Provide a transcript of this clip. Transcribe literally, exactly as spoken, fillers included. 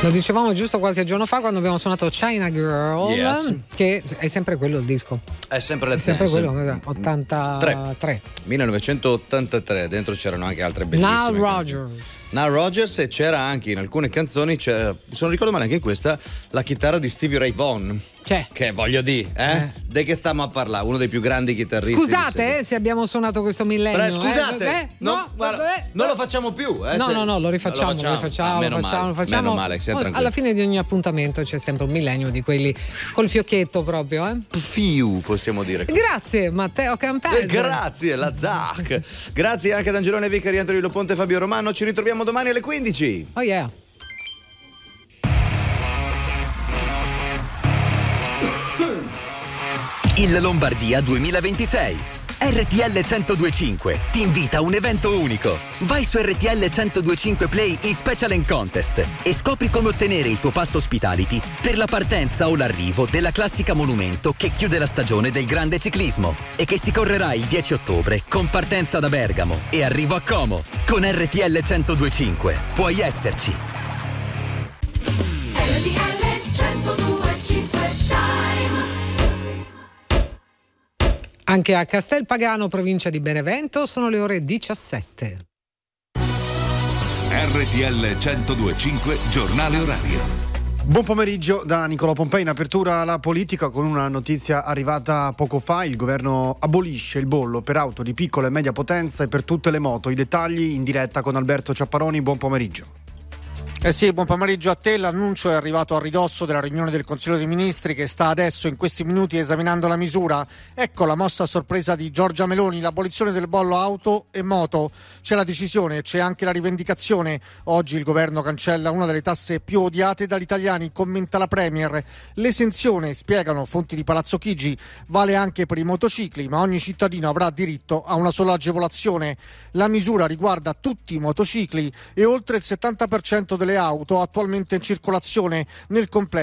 Lo dicevamo giusto qualche giorno fa quando abbiamo suonato China Girl, Yes. che è sempre quello il disco. È sempre la È sempre dance. quello, cos'è? ottantatré. millenovecentottantatré, dentro c'erano anche altre bellissime Nile canzoni. Rodgers. Nile Rodgers, e c'era anche in alcune canzoni, c'era, se non ricordo male anche in questa, la chitarra di Stevie Ray Vaughan. C'è. Che voglio dire, eh? Eh. Di che stiamo a parlare? Uno dei più grandi chitarristi. di Scusate sempre. eh, se abbiamo suonato questo millennio. Però, scusate, eh? Eh? no, No, guarda, eh, non lo facciamo più. Eh, No, se- no, no, lo rifacciamo, non lo rifacciamo, Ah, lo meno facciamo, male, lo facciamo. Meno male, siamo Oh, tranquilli. alla fine di ogni appuntamento c'è sempre un millennio di quelli col fiocchetto proprio, eh? Fiu, possiamo dire. Grazie Matteo Eh, Campese. grazie, la Zac. Grazie anche ad Angelone Vicari, Antonio Ponte e Fabio Romano. Ci ritroviamo domani alle quindici. Oh yeah. Il Lombardia duemilaventisei. R T L centodue e cinque ti invita a un evento unico. Vai su R T L centodue e cinque Play in Special and Contest e scopri come ottenere il tuo pass hospitality per la partenza o l'arrivo della classica monumento che chiude la stagione del grande ciclismo e che si correrà il dieci ottobre con partenza da Bergamo e arrivo a Como. Con R T L centodue e cinque puoi esserci. R T L centodue e cinque Time. Anche a Castelpagano, provincia di Benevento, sono le ore diciassette. R T L centodue e cinque giornale orario. Buon pomeriggio da Nicolò Pompei. In apertura alla politica con una notizia arrivata poco fa. Il governo abolisce il bollo per auto di piccola e media potenza e per tutte le moto. I dettagli in diretta con Alberto Ciapparoni. Buon pomeriggio. Eh sì, buon pomeriggio a te. L'annuncio è arrivato a ridosso della riunione del Consiglio dei Ministri che sta adesso in questi minuti esaminando la misura. Ecco la mossa a sorpresa di Giorgia Meloni, l'abolizione del bollo auto e moto. C'è la decisione, c'è anche la rivendicazione. Oggi il governo cancella una delle tasse più odiate dagli italiani, commenta la Premier. L'esenzione, spiegano fonti di Palazzo Chigi, vale anche per i motocicli, ma ogni cittadino avrà diritto a una sola agevolazione. La misura riguarda tutti i motocicli e oltre il settanta per cento delle auto attualmente in circolazione nel complesso